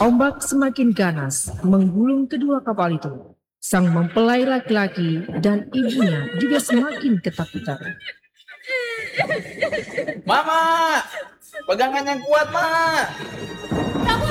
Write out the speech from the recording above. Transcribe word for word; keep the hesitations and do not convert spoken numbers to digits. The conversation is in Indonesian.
Ombak semakin ganas menggulung kedua kapal itu. Sang mempelai laki-laki dan ibunya juga semakin ketakutan. Mama, pegangan yang kuat, Ma.